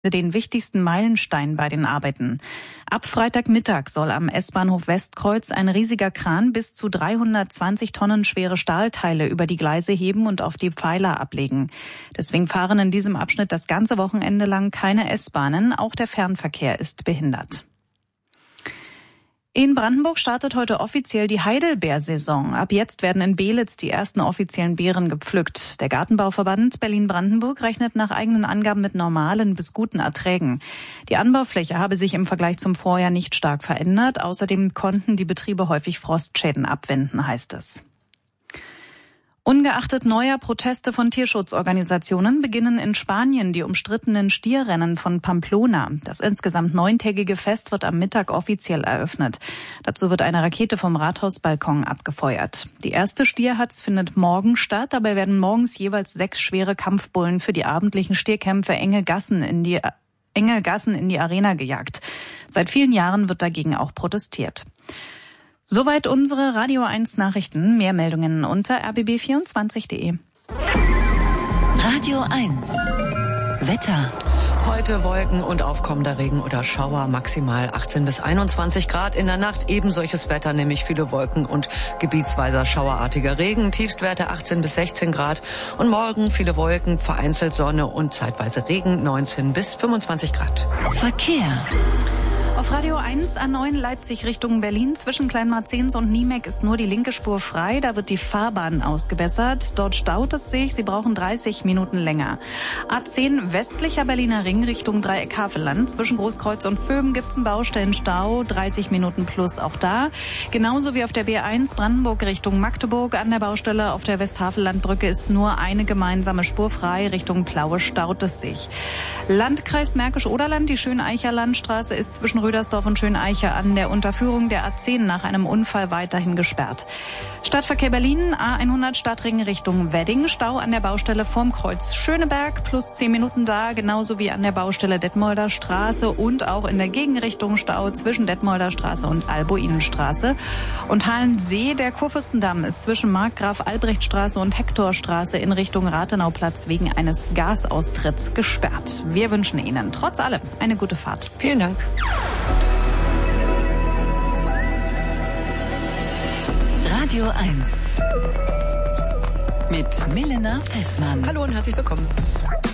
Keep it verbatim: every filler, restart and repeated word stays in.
den wichtigsten Meilenstein bei den Arbeiten. Ab Freitagmittag soll am S-Bahnhof Westkreuz ein riesiger Kran bis zu dreihundertzwanzig Tonnen schwere Stahlteile über die Gleise heben und auf die Pfeiler ablegen. Deswegen fahren in diesem Abschnitt das ganze Wochenende lang keine S-Bahnen. Auch der Fernverkehr ist behindert. In Brandenburg startet heute offiziell die Heidelbeersaison. Ab jetzt werden in Beelitz die ersten offiziellen Beeren gepflückt. Der Gartenbauverband Berlin-Brandenburg rechnet nach eigenen Angaben mit normalen bis guten Erträgen. Die Anbaufläche habe sich im Vergleich zum Vorjahr nicht stark verändert. Außerdem konnten die Betriebe häufig Frostschäden abwenden, heißt es. Ungeachtet neuer Proteste von Tierschutzorganisationen beginnen in Spanien die umstrittenen Stierrennen von Pamplona. Das insgesamt neuntägige Fest wird am Mittag offiziell eröffnet. Dazu wird eine Rakete vom Rathausbalkon abgefeuert. Die erste Stierhatz findet morgen statt. Dabei werden morgens jeweils sechs schwere Kampfbullen für die abendlichen Stierkämpfe enge Gassen in die, enge Gassen in die Arena gejagt. Seit vielen Jahren wird dagegen auch protestiert. Soweit unsere Radio eins Nachrichten. Mehr Meldungen unter r b b vierundzwanzig punkt de. Radio eins Wetter. Heute Wolken und aufkommender Regen oder Schauer, maximal achtzehn bis einundzwanzig Grad. In der Nacht eben solches Wetter, nämlich viele Wolken und gebietsweiser schauerartiger Regen. Tiefstwerte achtzehn bis sechzehn Grad. Und morgen viele Wolken, vereinzelt Sonne und zeitweise Regen, neunzehn bis fünfundzwanzig Grad. Verkehr. Auf Radio eins A neun Leipzig Richtung Berlin zwischen Kleinmarzens und Niemek ist nur die linke Spur frei. Da wird die Fahrbahn ausgebessert. Dort staut es sich. Sie brauchen dreißig Minuten länger. A zehn westlicher Berliner Ring Richtung Dreieck Havelland. Zwischen Großkreuz und Vöben gibt's einen Baustellenstau. dreißig Minuten plus auch da. Genauso wie auf der B eins Brandenburg Richtung Magdeburg. An der Baustelle auf der Westhavellandbrücke ist nur eine gemeinsame Spur frei. Richtung Plaue staut es sich. Landkreis Märkisch-Oderland. Die Schöneicher Landstraße ist zwischen Rödersdorf und Schöneiche an der Unterführung der A zehn nach einem Unfall weiterhin gesperrt. Stadtverkehr Berlin, A hundert Stadtring Richtung Wedding, Stau an der Baustelle vorm Kreuz Schöneberg, plus zehn Minuten da, genauso wie an der Baustelle Detmolder Straße und auch in der Gegenrichtung Stau zwischen Detmolder Straße und Albuinenstraße. Und Halensee, der Kurfürstendamm ist zwischen Markgraf Albrecht Straße und Hektorstraße in Richtung Rathenauplatz wegen eines Gasaustritts gesperrt. Wir wünschen Ihnen trotz allem eine gute Fahrt. Vielen Dank. Radio eins mit Milena Pessmann. Hallo und herzlich willkommen.